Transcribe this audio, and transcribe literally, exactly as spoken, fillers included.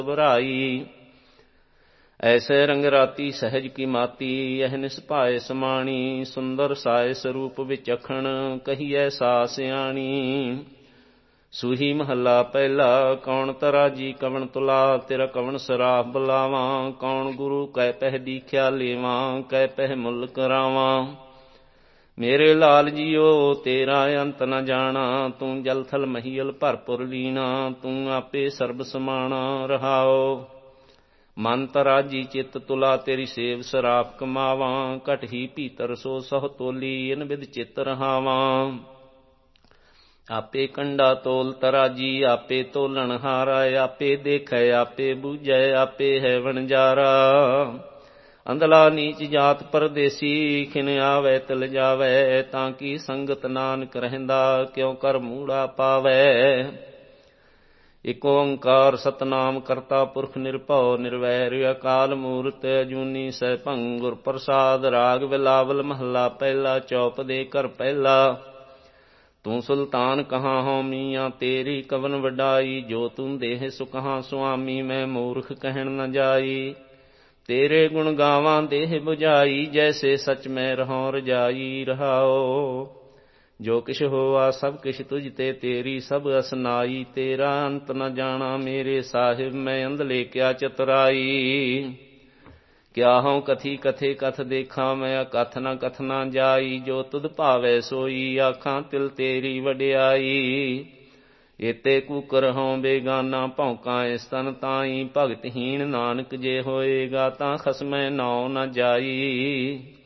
ਬਰਾਈ। ਐਸੇ ਰੰਗ ਰਾਤੀ ਸਹਿਜ ਕੀ ਮਾਤੀ, ਇਹ ਨਿਸਭਾਏ ਸਮਾਣੀ। ਸੁੰਦਰ ਸਾਇ ਸਰੂਪ ਵਿਚਖਣ, ਕਹੀਐ ਸਾ ਸਿਆਣੀ। ਸੂਹੀ ਮਹੱਲਾ ਪਹਿਲਾ। ਕੌਣ ਤਰਾਜੀ ਕਵਣ ਤੁਲਾ, ਤੇਰਾ ਕਵਣ ਸਰਾਪ ਬੁਲਾਵਾਂ। ਕੌਣ ਗੁਰੂ ਕੈ ਪਹਿ ਦੀਖਿਆ ਲੇਵਾਂ, ਕੈ ਪਹਿ ਮੁੱਲ ਕਰਾਵਾਂ। ਮੇਰੇ ਲਾਲ ਜੀਓ ਤੇਰਾ ਅੰਤ ਨ ਜਾਣਾ, ਤੂੰ ਜਲ ਥਲ ਮਹੀਲ ਭਰਪੁਰ ਲੀਣਾ। ਤੂੰ ਆਪੇ ਸਰਬ ਸਮਾਣਾ ਰਹਾਓ। ਮਨ ਤਰਾਜੀ ਚਿੱਤ ਤੁਲਾ, ਤੇਰੀ ਸੇਵ ਸਰਾਪ ਕਮਾਵਾਂ। ਘਟ ਹੀ ਭੀਤਰ ਸੋ ਸਹੁ ਤੋਲੀ, ਇਨ ਬਿਧ ਚਿੱਤ ਰਹਾਵਾਂ। ਆਪੇ ਕੰਡਾ ਤੋਲ ਤਰਾਜੀ, ਆਪੇ ਤੋਲਣ ਹਾਰਾ। ਆਪੇ ਦੇਖੈ ਆਪੇ ਬੂਝੈ, ਆਪੇ ਹੈ ਵਣਜਾਰਾ। ਅੰਧਲਾ ਨੀਚ ਜਾਤ ਪਰਦੇਸੀ, ਖਿਨ ਆਵੈ ਤਿਲ ਜਾਵੈ। ਤਾਂ ਕੀ ਸੰਗਤ ਨਾਨਕ ਰਹਿੰਦਾ, ਕਿਉ ਕਰ ਮੂੜਾ ਪਾਵੈ। ਇਕ ਓੰਕਾਰ ਸਤਨਾਮ ਕਰਤਾ ਪੁਰਖ ਨਿਰਭਉ ਨਿਰਵੈਰ। ਅਕਾਲ ਮੂਰਤਿ ਅਜੂਨੀ ਸੈਭੰ, ਗੁਰ ਪ੍ਰਸਾਦ। ਰਾਗ ਬਿਲਾਵਲ ਮਹੱਲਾ ਪਹਿਲਾ। ਚੌਪ ਦੇ ਘਰ ਪਹਿਲਾ। ਤੂੰ ਸੁਲਤਾਨ ਕਹਾਂ ਹਉ ਮੀਆਂ, ਤੇਰੀ ਕਵਨ ਵਡਾਈ। ਜੋ ਤੂੰ ਦੇਹ ਸੋ ਕਹਾਂ ਸੁਆਮੀ, ਮੈਂ ਮੂਰਖ ਕਹਿਣ ਨ ਜਾਈ। ਤੇਰੇ ਗੁਣ ਗਾਵਾਂ ਦੇਹ ਬੁਝਾਈ, ਜੈਸੇ ਸਚ ਮੈਂ ਰਹਉ ਰਜਾਈ ਰਹਾਓ। ਜੋ ਕਿਛ ਹੋਆ ਸਭ ਕਿਛ ਤੁਝ ਤੇ, ਤੇਰੀ ਸਭ ਅਸਨਾਈ। ਤੇਰਾ ਅੰਤ ਨ ਜਾਣਾ ਮੇਰੇ ਸਾਹਿਬ, ਮੈਂ ਅੰਧਲੇ ਕਿਆ ਚਤੁਰਾਈ। ਕਿਆ ਹਉ ਕਥੀ ਕਥੇ ਕਥ ਦੇਖਾਂ, ਮੈਂ ਅਕਥ ਨ ਕਥ ਨਾ ਜਾਈ। ਜੋ ਤੁਧ ਭਾਵੈ ਸੋਈ, ਆਖਾਂ ਤਿਲ ਤੇਰੀ ਵਡਿਆਈ। ਏਤੇ ਕੂਕਰ ਹਉ ਬੇਗਾਨਾ, ਭੌਂਕਾਂ ਇਸ ਤਨ ਤਾਈ। ਭਗਤਹੀਣ ਨਾਨਕ ਜੇ ਹੋਏਗਾ, ਤਾਂ ਖਸਮੈ ਨਾਉ ਨ ਜਾਈ।